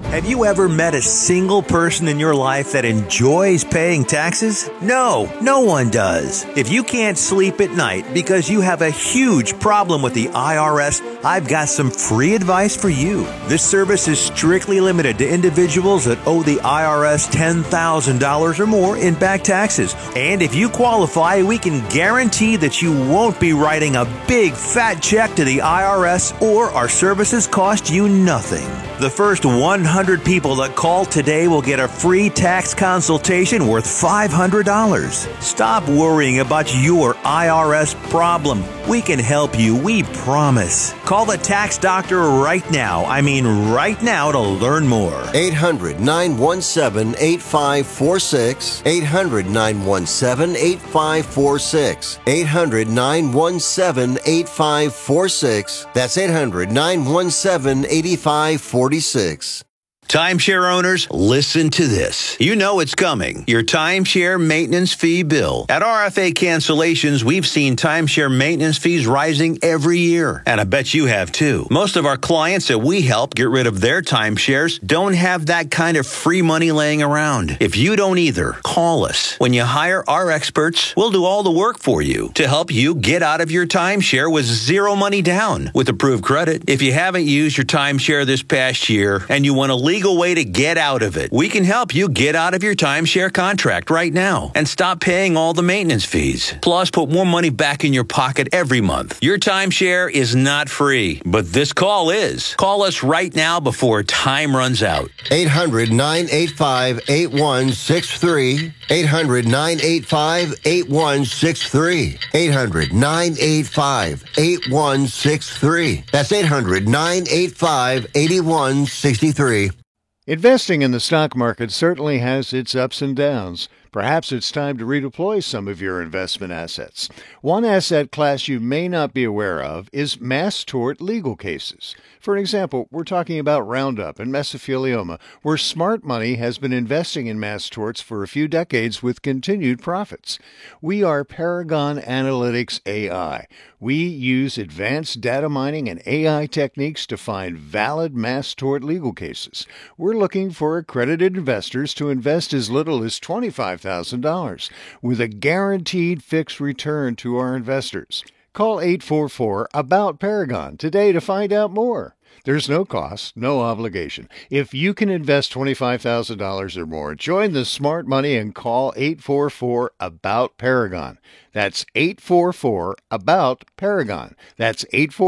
Have you ever met a single person in your life that enjoys paying taxes? No, no one does. If you can't sleep at night because you have a huge problem with the IRS, I've got some free advice for you. This service is strictly limited to individuals that owe the IRS $10,000 or more in back taxes. And if you qualify, we can guarantee that you won't be writing a big fat check to the IRS, or our services cost you nothing. The first 100 people that call today will get a free tax consultation worth $500. Stop worrying about your IRS problem. We can help you, we promise. Call the tax doctor right now. I mean right now, to learn more. 800-917-8546. 800-917-8546. 800-917-8546. That's 800-917-8546. Timeshare owners, listen to this. You know it's coming. Your timeshare maintenance fee bill. At RFA Cancellations, we've seen timeshare maintenance fees rising every year. And I bet you have too. Most of our clients that we help get rid of their timeshares don't have that kind of free money laying around. If you don't either, call us. When you hire our experts, we'll do all the work for you to help you get out of your timeshare with zero money down with approved credit. If you haven't used your timeshare this past year and you want a legal way to get out of it, we can help you get out of your timeshare contract right now and stop paying all the maintenance fees. Plus, put more money back in your pocket every month. Your timeshare is not free, but this call is. Call us right now before time runs out. 800-985-8163. 800-985-8163. 800-985-8163. That's 800-985-8163. Investing in the stock market certainly has its ups and downs. Perhaps it's time to redeploy some of your investment assets. One asset class you may not be aware of is mass tort legal cases. For example, we're talking about Roundup and mesothelioma, where smart money has been investing in mass torts for a few decades with continued profits. We are Paragon Analytics AI. We use advanced data mining and AI techniques to find valid mass tort legal cases. We're looking for accredited investors to invest as little as $25,000 with a guaranteed fixed return to our investors. Call 844-ABOUT-PARAGON today to find out more. There's no cost, no obligation. If you can invest $25,000 or more, join the smart money and call 844-ABOUT-PARAGON. That's 844-ABOUT-PARAGON. That's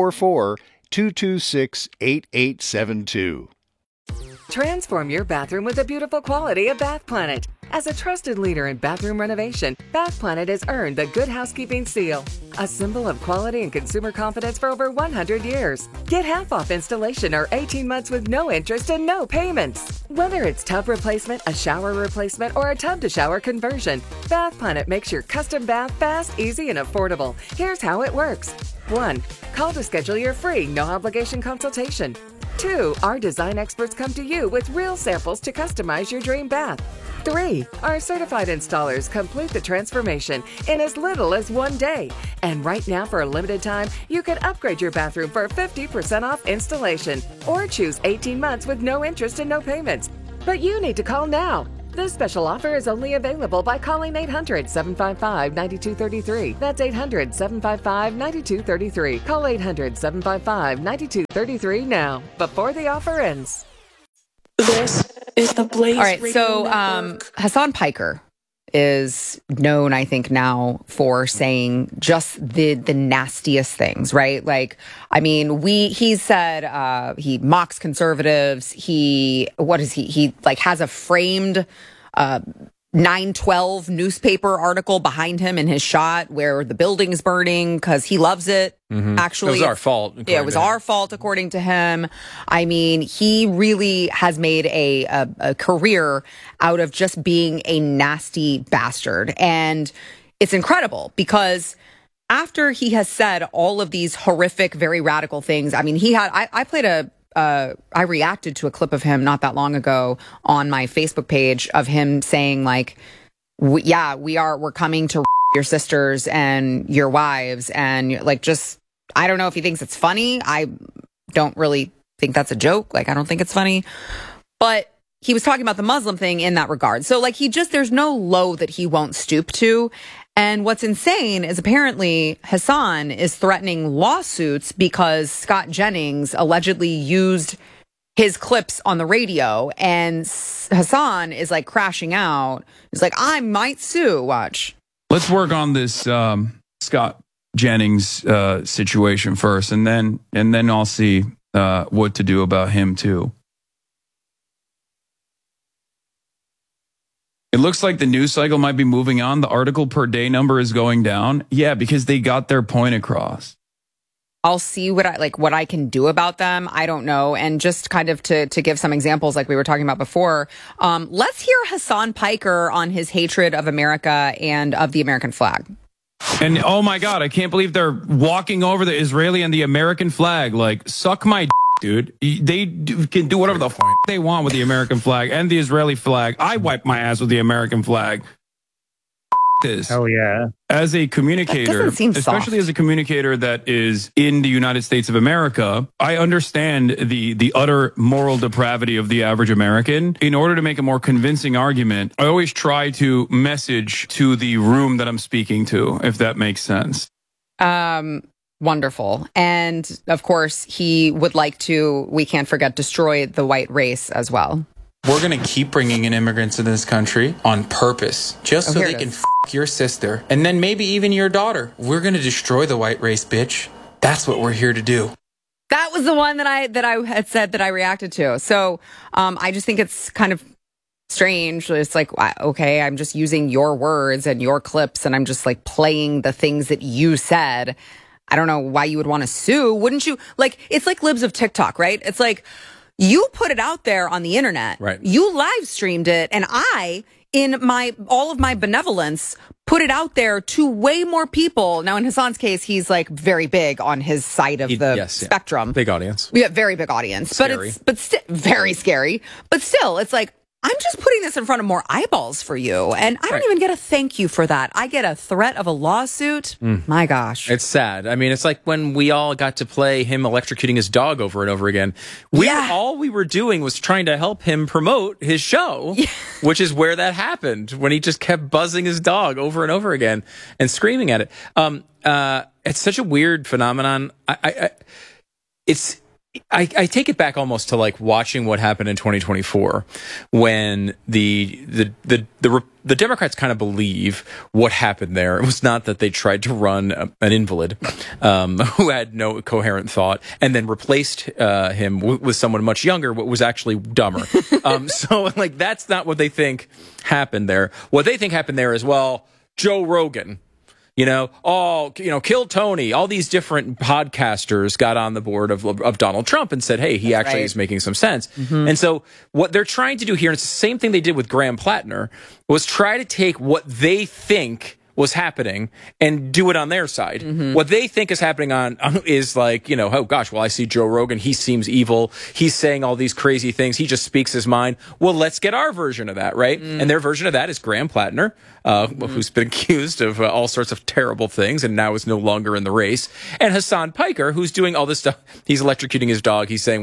844-226-8872. Transform your bathroom with the beautiful quality of Bath Planet. As a trusted leader in bathroom renovation, Bath Planet has earned the Good Housekeeping seal, a symbol of quality and consumer confidence for over 100 years. Get half off installation or 18 months with no interest and no payments. Whether it's tub replacement, a shower replacement, or a tub-to-shower conversion, Bath Planet makes your custom bath fast, easy, and affordable. Here's how it works. 1. Call to schedule your free, no-obligation consultation. 2. Our design experts come to you with real samples to customize your dream bath. 3. Our certified installers complete the transformation in as little as 1 day. And right now, for a limited time, you can upgrade your bathroom for 50% off installation or choose 18 months with no interest and no payments. But you need to call now. This special offer is only available by calling 800-755-9233. That's 800-755-9233. Call 800-755-9233 now, before the offer ends. This is the Blaze. All right, so Hassan Piker is known, I think, now for saying just the nastiest things, right? Like, I mean, he said he mocks conservatives. He like has a framed 9/12 newspaper article behind him in his shot where the building is burning because he loves it. Mm-hmm. Actually, it was our fault. Yeah, it was our fault, according to him. I mean, he really has made a career out of just being a nasty bastard. And it's incredible because after he has said all of these horrific, very radical things, I mean, I reacted to a clip of him not that long ago on my Facebook page of him saying like, we're coming to your sisters and your wives, and like, just, I don't know if he thinks it's funny. I don't really think that's a joke. Like, I don't think it's funny, But he was talking about the Muslim thing in that regard. So like there's no low that he won't stoop to. And what's insane is apparently Hassan is threatening lawsuits because Scott Jennings allegedly used his clips on the radio, and Hassan is like crashing out. He's like, I might sue. Watch. Let's work on this Scott Jennings situation first, and then I'll see what to do about him too. It looks like the news cycle might be moving on. The article per day number is going down. Yeah, because they got their point across. I'll see what I can do about them. I don't know. And just kind of to give some examples like we were talking about before, let's hear Hassan Piker on his hatred of America and of the American flag. And oh my God, I can't believe they're walking over the Israeli and the American flag. Like, suck my dude. They can do whatever the they want with the American flag and the Israeli flag. I wipe my ass with the American flag. This. Oh yeah. As a communicator, especially soft. as a communicator that is in the United States of America, I understand the utter moral depravity of the average American. In order to make a more convincing argument, I always try to message to the room that I'm speaking to, if that makes sense. Wonderful. And of course, he would like to, we can't forget, destroy the white race as well. We're going to keep bringing in immigrants to this country on purpose, just so they can f*** your sister and then maybe even your daughter. We're going to destroy the white race, bitch. That's what we're here to do. That was the one that I had said that I reacted to. So I just think it's kind of strange. It's like, okay, I'm just using your words and your clips, and I'm just like playing the things that you said. I don't know why you would want to sue. Wouldn't you? Like, it's like libs of TikTok, right? It's like, you put it out there on the internet. Right. You live streamed it, and I, in all of my benevolence, put it out there to way more people. Now, in Hassan's case, he's like very big on his side of the spectrum. Big audience. Yeah, very big audience. Scary. But very scary. But still, it's like, I'm just putting this in front of more eyeballs for you. And I don't even get a thank you for that. I get a threat of a lawsuit. My gosh. It's sad. I mean, it's like when we all got to play him electrocuting his dog over and over again. All we were doing was trying to help him promote his show, which is where that happened, when he just kept buzzing his dog over and over again and screaming at it. It's such a weird phenomenon. I take it back almost to like watching what happened in 2024 when the Democrats kind of believe what happened there. It was not that they tried to run an invalid who had no coherent thought and then replaced him with someone much younger, what was actually dumber. So like that's not what they think happened there. What they think happened there is, well, Joe Rogan. Kill Tony. All these different podcasters got on the board of Donald Trump and said, hey, he actually is making some sense. Mm-hmm. And so what they're trying to do here, and it's the same thing they did with Graham Plattner, was try to take what they think was happening and do it on their side. Mm-hmm. What they think is happening is like, oh gosh, well, I see Joe Rogan. He seems evil. He's saying all these crazy things. He just speaks his mind. Well, let's get our version of that, right? Mm. And their version of that is Graham Plattner, who's been accused of all sorts of terrible things and now is no longer in the race. And Hassan Piker, who's doing all this stuff. He's electrocuting his dog. He's saying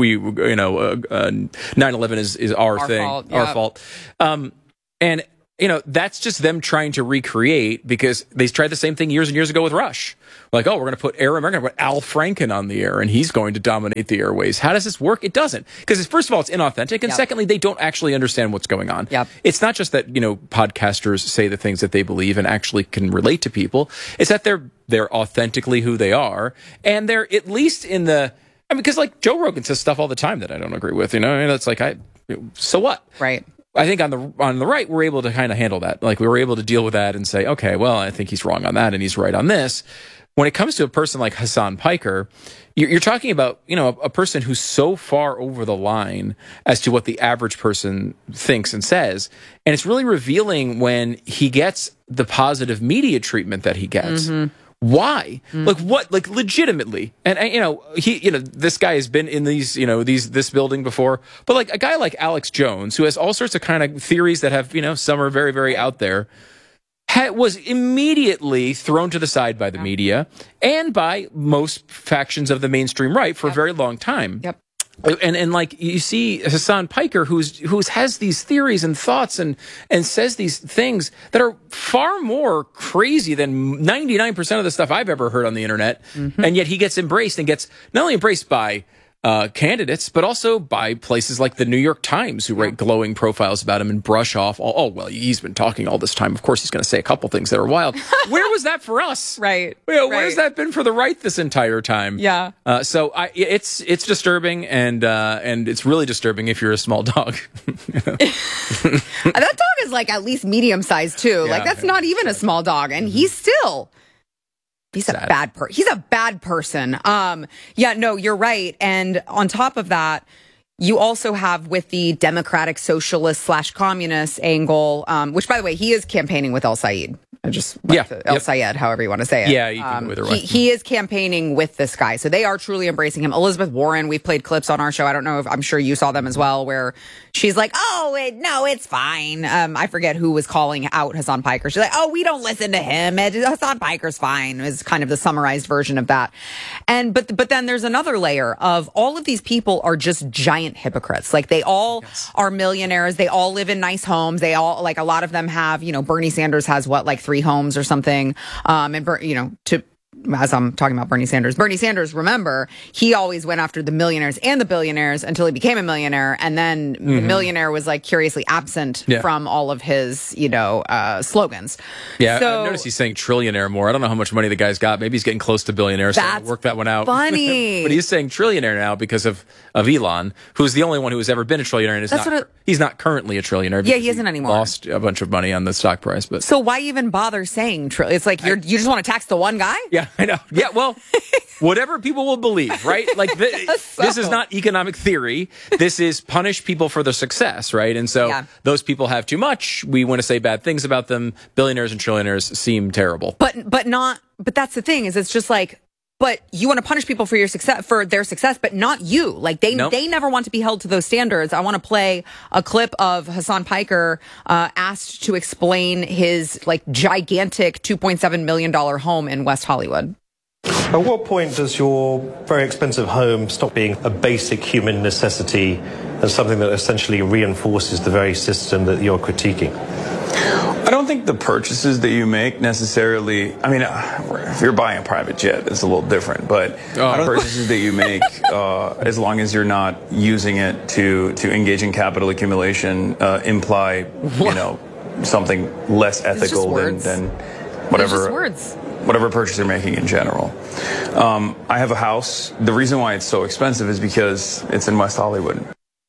9/11 is our thing, fault. Our fault. And that's just them trying to recreate, because they tried the same thing years and years ago with Rush. Like, we're going to put Al Franken on the air and he's going to dominate the airways. How does this work? It doesn't. Because first of all, it's inauthentic. And secondly, they don't actually understand what's going on. Yep. It's not just that, podcasters say the things that they believe and actually can relate to people. It's that they're authentically who they are. And they're at least because like Joe Rogan says stuff all the time that I don't agree with, it's like, so what? Right. I think on the right, we're able to kind of handle that. Like, we were able to deal with that and say, okay, well, I think he's wrong on that and he's right on this. When it comes to a person like Hassan Piker, you're talking about, a person who's so far over the line as to what the average person thinks and says. And it's really revealing when he gets the positive media treatment that he gets. Mm-hmm. Why? Like what? Like legitimately. And this guy has been in this building before. But like a guy like Alex Jones, who has all sorts of kind of theories that have some are very, very out there, was immediately thrown to the side by the media and by most factions of the mainstream right for a very long time. Yep. And like you see Hasan Piker, who's has these theories and thoughts and says these things that are far more crazy than 99% of the stuff I've ever heard on the internet, and yet he gets embraced and gets not only embraced by candidates, but also by places like the New York Times, who write glowing profiles about him and brush off, well, he's been talking all this time. Of course, he's going to say a couple things that are wild. Where was that for us? Right. Where's that been for the right this entire time? Yeah. So it's disturbing, and it's really disturbing if you're a small dog. That dog is like at least medium sized too. Yeah. Like that's not even a small dog, and he's Sad. a bad person. He's a bad person. Yeah, no, you're right. And on top of that, you also have with the Democratic Socialist / Communist angle, which by the way, he is campaigning with El Sayed. El Sayed, however you want to say it. Yeah, you can go either way. He is campaigning with this guy. So they are truly embracing him. Elizabeth Warren, we've played clips on our show. I don't know if I'm sure you saw them as well, where she's like, no, it's fine. I forget who was calling out Hasan Piker. She's like, we don't listen to him. Hasan Piker's fine, is kind of the summarized version of that. But then there's another layer of all of these people are just giant hypocrites. Like they all are millionaires. They all live in nice homes. They all, like a lot of them have, Bernie Sanders has like 3 homes or something. As I'm talking about Bernie Sanders, remember, he always went after the millionaires and the billionaires until he became a millionaire. And then the millionaire was like curiously absent from all of his, slogans. Yeah, so, I've noticed he's saying trillionaire more. I don't know how much money the guy's got. Maybe he's getting close to billionaire, so I'll work that one out. Funny. But he's saying trillionaire now because of Elon, who's the only one who has ever been a trillionaire. And he's not currently a trillionaire. Yeah, he isn't anymore. Lost a bunch of money on the stock price. But so why even bother saying it's like you just want to tax the one guy? Yeah, I know. Yeah, well, whatever people will believe, right? Like this is not economic theory. This is punish people for their success, right? And so those people have too much. We want to say bad things about them. Billionaires and trillionaires seem terrible. But that's the thing, is it's just like, but you want to punish people for their success, but not you. Like they never want to be held to those standards. I want to play a clip of Hasan Piker asked to explain his like gigantic $2.7 million home in West Hollywood. At what point does your very expensive home stop being a basic human necessity and something that essentially reinforces the very system that you're critiquing? I don't think the purchases that you make necessarily, if you're buying a private jet, it's a little different, but the purchases that you make, as long as you're not using it to engage in capital accumulation, imply, something less ethical than whatever purchase you're making in general. I have a house. The reason why it's so expensive is because it's in West Hollywood.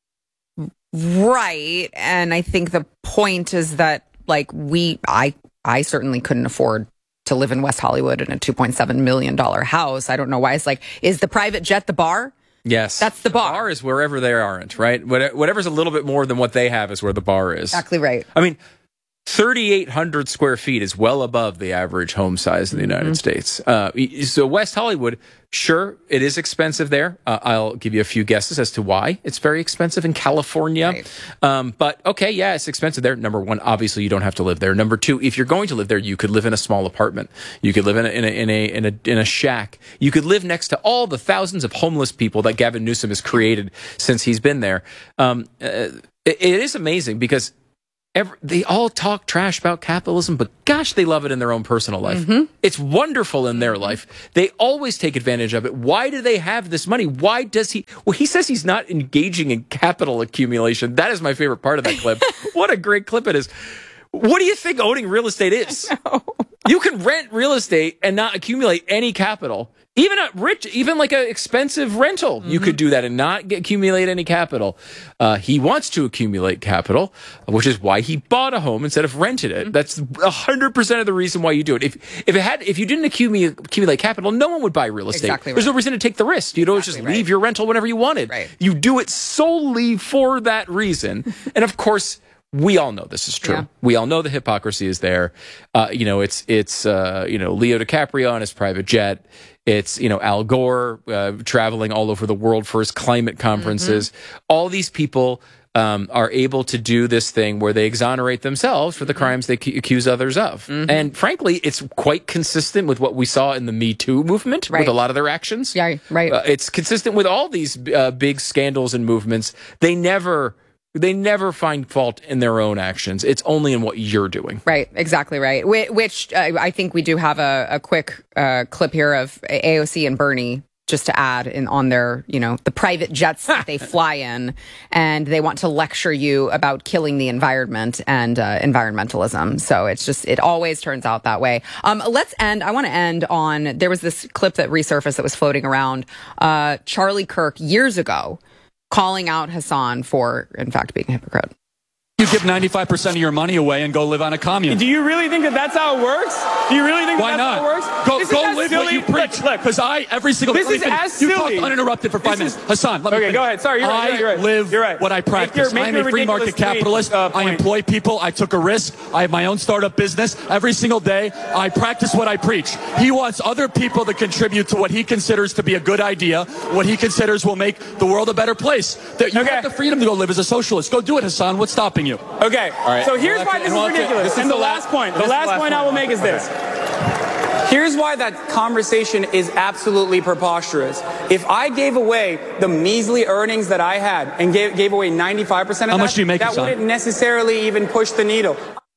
Right. And I think the point is that I certainly couldn't afford to live in West Hollywood in a $2.7 million house. I don't know why. It's like, is the private jet the bar? Yes. That's the bar. The bar is wherever they aren't, right? Whatever's a little bit more than what they have is where the bar is. Exactly right. 3,800 square feet is well above the average home size in the United States. So West Hollywood, sure, it is expensive there. I'll give you a few guesses as to why it's very expensive in California. Right. But okay, yeah, it's expensive there. Number one, obviously you don't have to live there. Number two, if you're going to live there, you could live in a small apartment. You could live in a shack. You could live next to all the thousands of homeless people that Gavin Newsom has created since he's been there. It is amazing because they all talk trash about capitalism, but gosh, they love it in their own personal life. It's wonderful in their life. They always take advantage of it. Why do they have this money? Why does he? Well, he says he's not engaging in capital accumulation. That is my favorite part of that clip. What a great clip it is. What do you think owning real estate is? You can rent real estate and not accumulate any capital. Even like an expensive rental, you could do that and not accumulate any capital. He wants to accumulate capital, which is why he bought a home instead of rented it. That's 100% of the reason why you do it. If you didn't accumulate capital, no one would buy real estate. Exactly right. There's no reason to take the risk. You'd always just leave your rental whenever you wanted. Right. You do it solely for that reason. And of course, we all know this is true. Yeah. We all know the hypocrisy is there. It's Leo DiCaprio on his private jet. It's, Al Gore traveling all over the world for his climate conferences. All these people are able to do this thing where they exonerate themselves for the crimes they accuse others of. And frankly, it's quite consistent with what we saw in the Me Too movement with a lot of their actions. Yeah, right. It's consistent with all these big scandals and movements. They never find fault in their own actions. It's only in what you're doing. Right, exactly right. Which I think we do have a quick clip here of AOC and Bernie, just to add on their, the private jets that they fly in, and they want to lecture you about killing the environment and environmentalism. So it always turns out that way. I want to end on, there was this clip that resurfaced that was floating around, Charlie Kirk years ago, calling out Hassan for, in fact, being a hypocrite. You give 95% of your money away and go live on a commune. Do you really think that's how it works? Do you really think Why that's not? how it works? Go live what you preach. Because every single this is as silly. You talked uninterrupted for 5 minutes. Hassan, let me finish. Go ahead. Sorry, you're right. I live what I practice. I'm a free market capitalist. I employ people. I took a risk. I have my own startup business. Every single day, I practice what I preach. He wants other people to contribute to what he considers to be a good idea, what he considers will make the world a better place. That you have the freedom to go live as a socialist. Go do it, Hassan. What's stopping you? Okay. So here's why this is ridiculous. And the last point I will make is this. Here's why that conversation is absolutely preposterous. If I gave away the measly earnings that I had and gave away 95% of that, how much do you make, that wouldn't necessarily even push the needle.